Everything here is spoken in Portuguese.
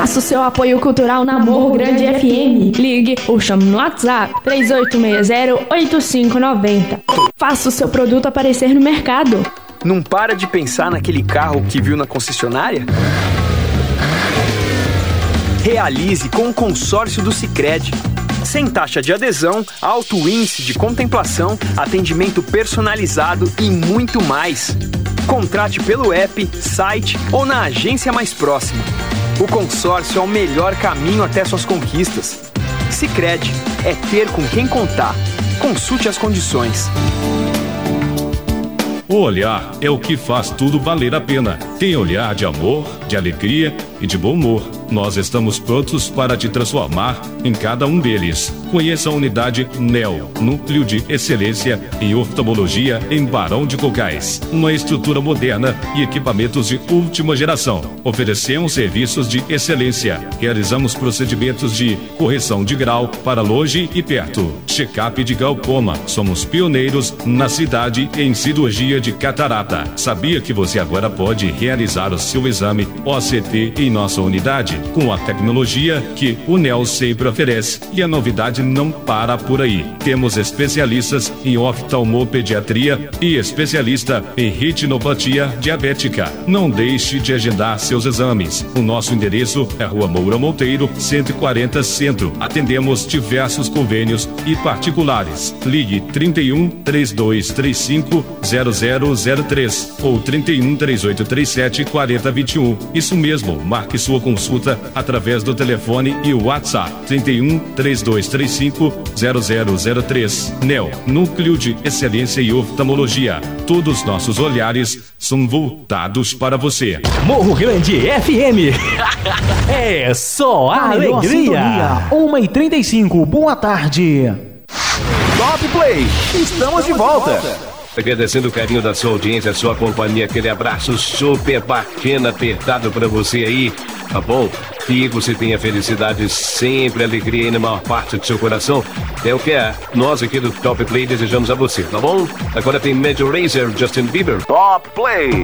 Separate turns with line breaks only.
Faça o seu apoio cultural na Morro Grande FM. Ligue ou chame no WhatsApp 3860-8590. Faça o seu produto aparecer no mercado.
Não para de pensar naquele carro que viu na concessionária? Realize com o consórcio do Sicredi. Sem taxa de adesão, alto índice de contemplação, atendimento personalizado e muito mais. Contrate pelo app, site ou na agência mais próxima. O consórcio é o melhor caminho até suas conquistas. Sicredi é ter com quem contar. Consulte as condições.
O olhar é o que faz tudo valer a pena. Tem olhar de amor, de alegria e de bom humor. Nós estamos prontos para te transformar em cada um deles. Conheça a unidade NEO, Núcleo de Excelência em Oftalmologia em Barão de Cocais. Uma estrutura moderna e equipamentos de última geração. Oferecemos serviços de excelência. Realizamos procedimentos de correção de grau para longe e perto. Check-up de glaucoma. Somos pioneiros na cidade em cirurgia de catarata. Sabia que você agora pode realizar o seu exame OCT em nossa unidade? Com a tecnologia que o NEO sempre oferece. E a novidade não para por aí. Temos especialistas em oftalmopediatria e especialista em retinopatia diabética. Não deixe de agendar seus exames. O nosso endereço é Rua Moura Monteiro, 140 Centro. Atendemos diversos convênios e particulares. Ligue 31 3235 0003 ou 31 3837 4021. Isso mesmo, marque sua consulta através do telefone e o WhatsApp 31 3235 0003. NEO, Núcleo de Excelência e Oftalmologia. Todos nossos olhares são voltados para você.
Morro Grande FM. É só alegria. 1h35, boa tarde.
Top Play, estamos de volta.
Agradecendo o carinho da sua audiência, a sua companhia, aquele abraço super bacana, apertado pra você aí, tá bom? Que você tenha felicidade, sempre alegria aí na maior parte do seu coração. É o que nós aqui do Top Play desejamos a você, tá bom? Agora tem Major Lazer, Justin Bieber.
Top Play.